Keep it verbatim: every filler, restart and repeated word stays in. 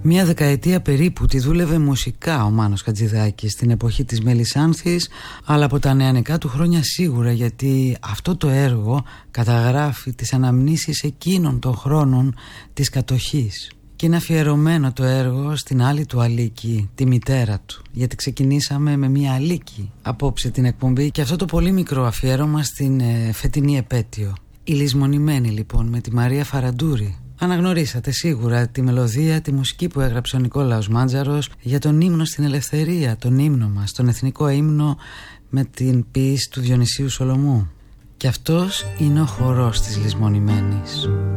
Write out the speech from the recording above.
Μία δεκαετία περίπου τη δούλευε μουσικά ο Μάνος Χατζηδάκης στην εποχή της Μελισσάνθης, αλλά από τα νεανικά του χρόνια σίγουρα, γιατί αυτό το έργο καταγράφει τις αναμνήσεις εκείνων των χρόνων της κατοχής. Και είναι αφιερωμένο το έργο στην άλλη του Αλίκη, τη μητέρα του, γιατί ξεκινήσαμε με μια Αλίκη απόψε την εκπομπή, και αυτό το πολύ μικρό αφιέρωμα στην ε, φετινή επέτειο. Η Λησμονημένη λοιπόν, με τη Μαρία Φαραντούρη. Αναγνωρίσατε σίγουρα τη μελωδία, τη μουσική που έγραψε ο Νικόλαος Μάντζαρος για τον ύμνο στην ελευθερία, τον ύμνο μας, τον εθνικό ύμνο με την ποίηση του Διονυσίου Σολομού. Και αυτός είναι ο χορός της Λησμονημένης.